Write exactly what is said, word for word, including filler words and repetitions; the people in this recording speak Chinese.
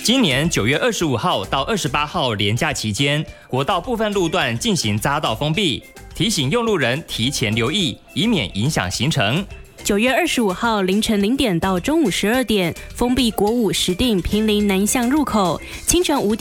今年九月二十五号到二十八号连假期间，国道部分路段进行匝道封闭，提醒用路人提前留意，以免影响行程。 九月二十五号凌晨零点到中午十二点，封闭国五石碇平林南向入口，清晨五点。